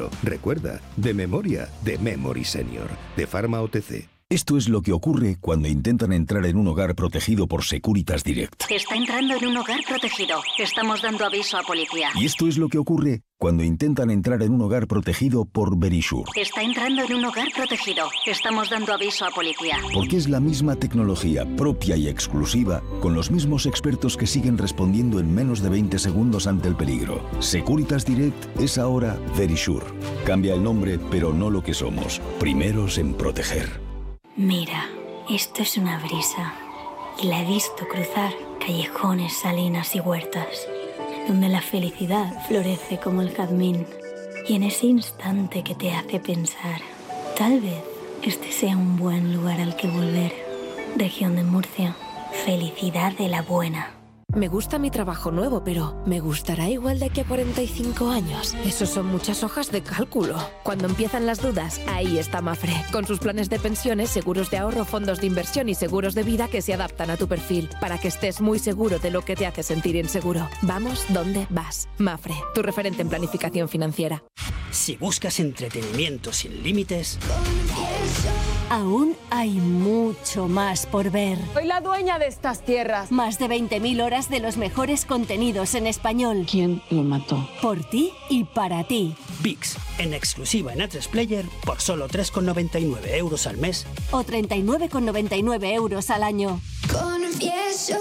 seguro. Recuerda, de memoria, de Memory Senior, de Pharma OTC. Esto es lo que ocurre cuando intentan entrar en un hogar protegido por Securitas Direct. Está entrando en un hogar protegido. Estamos dando aviso a policía. Y esto es lo que ocurre cuando intentan entrar en un hogar protegido por Verisure. Está entrando en un hogar protegido. Estamos dando aviso a policía. Porque es la misma tecnología propia y exclusiva, con los mismos expertos que siguen respondiendo en menos de 20 segundos ante el peligro. Securitas Direct es ahora Verisure. Cambia el nombre, pero no lo que somos. Primeros en proteger. Mira, esto es una brisa. Y la he visto cruzar callejones, salinas y huertas, donde la felicidad florece como el jazmín. Y en ese instante que te hace pensar, tal vez este sea un buen lugar al que volver. Región de Murcia, felicidad de la buena. Me gusta mi trabajo nuevo, pero ¿me gustará igual de aquí a 45 años? Eso son muchas hojas de cálculo. Cuando empiezan las dudas, ahí está Mafre. Con sus planes de pensiones, seguros de ahorro, fondos de inversión y seguros de vida que se adaptan a tu perfil, para que estés muy seguro de lo que te hace sentir inseguro. Vamos donde vas. Mafre, tu referente en planificación financiera. Si buscas entretenimiento sin límites... Aún hay mucho más por ver. Soy la dueña de estas tierras. Más de 20.000 horas de los mejores contenidos en español. ¿Quién lo mató? Por ti y para ti. VIX, en exclusiva en A3 Player, por solo 3,99 € al mes. O 39,99 € al año. Confieso.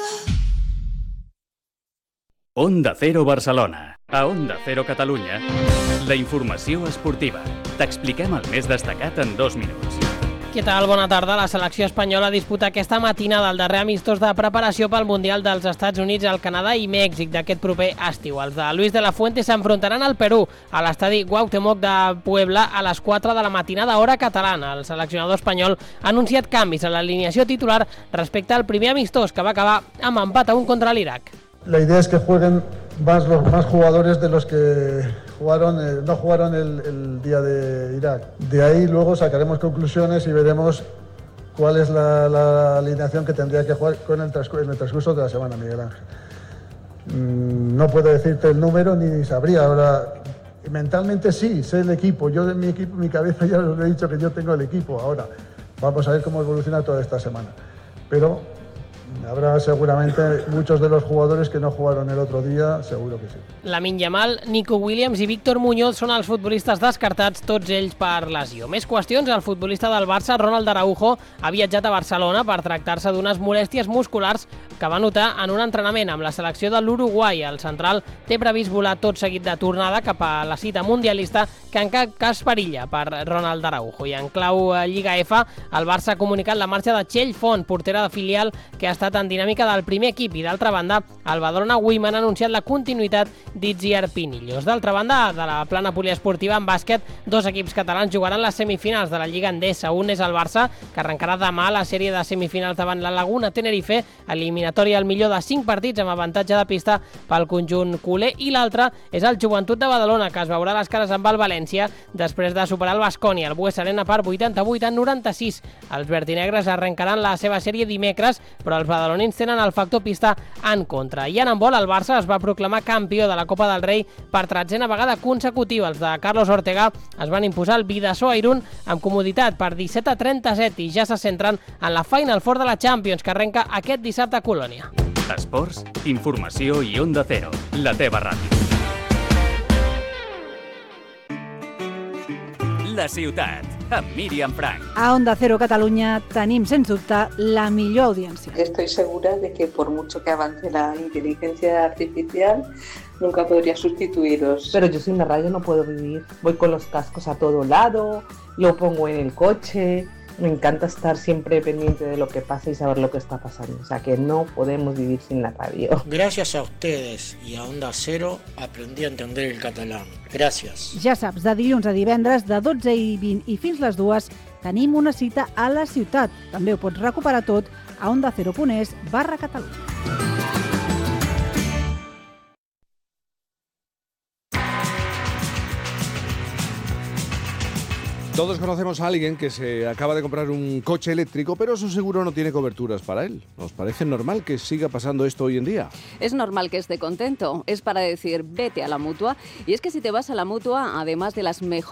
Onda Cero Barcelona. A Onda Cero Catalunya, la informació esportiva. T'expliquem el més destacat en 2 minuts. Què tal? Bona tarda. La selecció espanyola disputa aquesta matinada el darrer amistós de preparació pel Mundial dels Estats Units, el Canadà i Mèxic d'aquest proper estiu. Els de Luis de la Fuente s'enfrontaran al Perú a l'estadi Cuauhtémoc de Puebla a les 4 de la matinada, hora catalana. El seleccionador espanyol ha anunciat canvis a l'alineació titular respecte al primer amistós, que va acabar amb empat a 1 contra l'Iraq. La idea es que jueguen más jugadores de los que no jugaron el día de Irak. De ahí luego sacaremos conclusiones y veremos cuál es la alineación que tendría que jugar en el transcurso de la semana, Miguel Ángel. No puedo decirte el número ni sabría. Ahora, mentalmente sí, sé el equipo. Yo de mi equipo, mi cabeza ya os he dicho que yo tengo el equipo. Ahora, vamos a ver cómo evoluciona toda esta semana. Pero habrá seguramente muchos de los jugadores que no jugaron el otro día, seguro que sí. Lamine Yamal, Nico Williams i Víctor Muñoz són els futbolistes descartats, tots ells per lesió. Més qüestions, el futbolista del Barça, Ronald Araujo, ha viatjat a Barcelona per tractar-se d'unes molèsties musculars que va notar en un entrenament amb la selecció de l'Uruguai. El central té previst volar tot seguit de tornada cap a la cita mundialista, que en cap cas perilla per Ronald Araujo. I en clau Lliga F, el Barça ha comunicat la marxa de Txell Font, portera de filial, que ha estat en dinàmica del primer equip, i d'altra banda el Badalona Women ha anunciat la continuïtat d'Itziar Pinillos. D'altra banda, de la plana poliesportiva en bàsquet, 2 equips catalans jugaran les semifinals de la Lliga Endesa. Un és el Barça, que arrencarà demà la sèrie de semifinals davant la Laguna Tenerife, eliminatòria al millor de 5 partits amb avantatge de pista pel conjunt culer, i l'altre és el Joventut de Badalona, que es veurà les cares amb el València després de superar el Baskonia al Bues Arena per 88-96. Els verdinegres arrencaran la seva sèrie dimecres, però els badalonins tenen el factor pista en contra. I en handbol, el Barça es va proclamar campió de la Copa del Rei per 13a vegada consecutiva. Els de Carlos Ortega es van imposar el Bidasoa a Irún amb comoditat per 17-37 i ja se centren en la Final Four de la Champions, que arrenca aquest dissabte a Colònia. Esports, informació i Onda Cero, la teva ràdio. La ciutat, amb Míriam Frank. A Onda Cero Catalunya tenim, sens dubte, la millor audiència. Estoy segura de que por mucho que avance la inteligencia artificial, nunca podría sustituiros. Pero yo sin la radio no puedo vivir. Voy con los cascos a todo lado, lo pongo en el coche. Me encanta estar siempre pendiente de lo que pasa y saber lo que está pasando. O sea que no podemos vivir sin la radio. Gracias a ustedes y a Onda Cero aprendí a entender el catalán. Gracias. Ja saps, de dilluns a divendres, de 12:20 i fins les 2, tenim una cita a la ciutat. També ho pots recuperar tot a ondacero.es/Catalunya. Todos conocemos a alguien que se acaba de comprar un coche eléctrico, pero su seguro no tiene coberturas para él. ¿Os parece normal que siga pasando esto hoy en día? Es normal que esté contento. Es para decir, vete a la Mutua. Y es que si te vas a la Mutua, además de las mejores